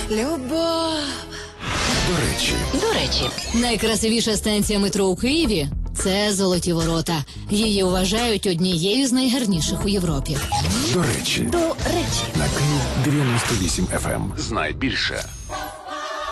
Любов. До речі, Найкрасивіша станція метро у Києві – це Золоті Ворота. Її вважають однією з найгарніших у Європі. До речі. до речі. На Київ 98 FM. Знай більше.